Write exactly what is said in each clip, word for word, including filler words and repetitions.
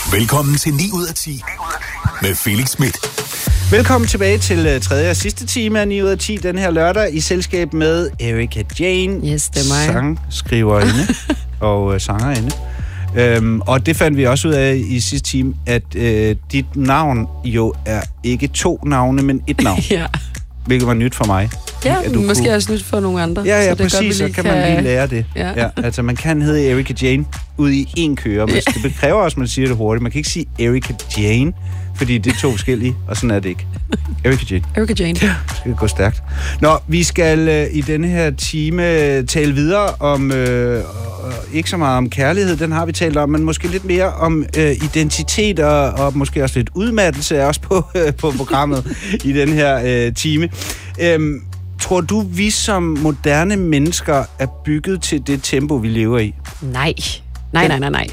Velkommen til ni ud af ti med Felix Smith. Velkommen tilbage til uh, tredje og sidste time af ni ud af ti den her lørdag i selskab med Erika Jane, yes, det er mig. Sangskriverinde og uh, sangerinde. Um, og det fandt vi også ud af i sidste time, at uh, dit navn jo er ikke to navne, men et navn. Ja. Hvilket var nyt for mig. Ja, måske kunne... også nyt for nogle andre. Ja, ja, så det præcis, godt, så kan, kan man lige lære det. Ja. Ja, altså, man kan hedde Erika Jane ud i en køre, men det kræver også, at man siger det hurtigt. Man kan ikke sige Erika Jane, fordi det er to forskellige, og sådan er det ikke. Erika Jane. Erika Jane. Ja, det skal gå stærkt. Nå, vi skal øh, i denne her time tale videre om, øh, ikke så meget om kærlighed, den har vi talt om, men måske lidt mere om øh, identitet og, og måske også lidt udmattelse også på, øh, på programmet i den her øh, time. Øhm, tror du, vi som moderne mennesker er bygget til det tempo, vi lever i? Nej. Nej, nej, nej, nej.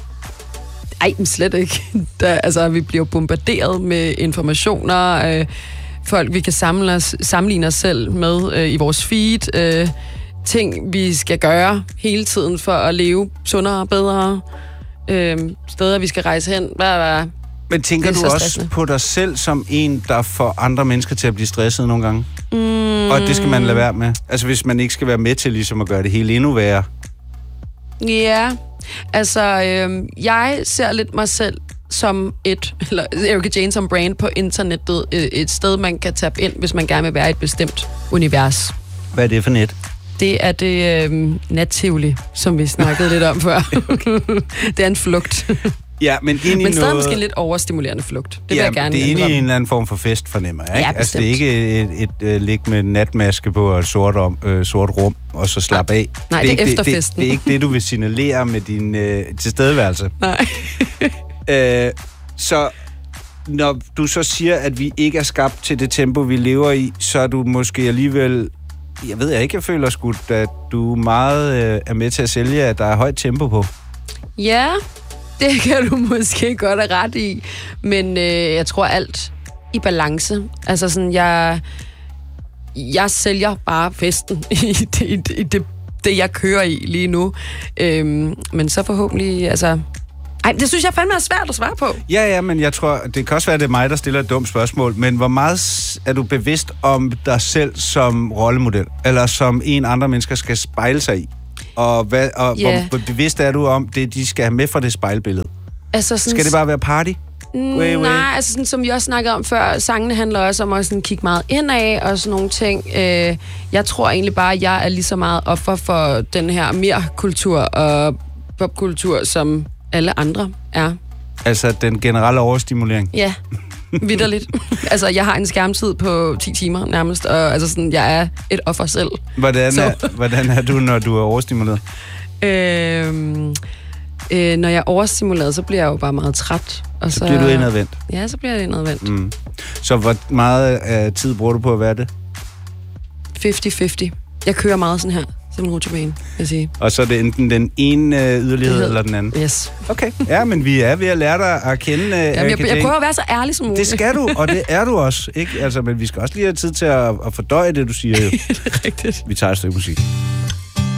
Ej, men slet ikke. Der, altså, vi bliver bombarderet med informationer, øh, folk, vi kan samle os, sammenligne os selv med øh, i vores feed, øh, ting, vi skal gøre hele tiden for at leve sundere og bedre, øh, steder, vi skal rejse hen. Blah, blah. Men tænker du også på dig selv som en, der får andre mennesker til at blive stresset nogle gange? Mm. Og det skal man lade være med? Altså, hvis man ikke skal være med til ligesom at gøre det hele endnu værre? Ja, altså, øh, jeg ser lidt mig selv som et, eller Erika Jane som brand på internettet, et sted, man kan tabe ind, hvis man gerne vil være i et bestemt univers. Hvad er det for net? Det er det øh, nattivoli, som vi snakkede lidt om før. Okay. Det er en flugt. Ja, men ind i men stadig noget... måske en lidt overstimulerende flugt. Det ja, vil jeg gerne det er inde i en eller anden form for fest, fornemmer jeg, ikke? Ja, altså, det er ikke et, et, et, et lig med en natmaske på og et sort, om, øh, sort rum, og så slappe af. Nej, det er, det er efter det, festen. Det, det er ikke det, du vil signalere med din øh, tilstedeværelse. Nej. øh, så når du så siger, at vi ikke er skabt til det tempo, vi lever i, så er du måske alligevel... Jeg ved jeg ikke, jeg føler sgu, at du meget øh, er med til at sælge, at der er højt tempo på. Ja, det kan du måske godt have ret i, men øh, jeg tror alt i balance. Altså sådan, jeg, jeg sælger bare festen i det, i det, i det, det jeg kører i lige nu. Øhm, men så forhåbentlig, altså... Ej, det synes jeg fandme er svært at svare på. Ja, ja, men jeg tror, det kan også være, at det er mig, der stiller et dumt spørgsmål, men hvor meget er du bevidst om dig selv som rollemodel, eller som en andre mennesker skal spejle sig i? Og, hvad, og yeah. hvor bevidst er du om det, de skal have med fra det spejlbillede? Altså sådan, skal det bare være party? Mm, way, way. Nej, altså sådan, som vi også snakkede om før, sangene handler også om at sådan, kigge meget indad og sådan nogle ting. Øh, jeg tror egentlig bare, at jeg er lige så meget offer for den her mere kultur og popkultur, som alle andre er. Altså den generelle overstimulering? Ja, vitterligt. Altså, jeg har en skærmtid på ti timer nærmest, og altså sådan, jeg er et offer selv. Hvordan er, hvordan er du, når du er overstimuleret? Øhm, øh, når jeg er overstimuleret, så bliver jeg jo bare meget træt. Og så, så bliver du indadvendt? Ja, så bliver jeg indadvendt. Mm. Så hvor meget af tid bruger du på at være det? halvtreds halvtreds. Jeg kører meget sådan her. Som en rutsjebane, vil jeg sige. Og så er det enten den ene øh, yderlighed eller den anden? Yes. Okay. Ja, men vi er ved at lære dig at kende øh, Jamen, jeg, jeg prøver at være så ærlig som muligt. Det skal du, og det er du også. Ikke? Altså, men vi skal også lige have tid til at, at fordøje det, du siger. Det er rigtigt. Vi tager et stykke musik.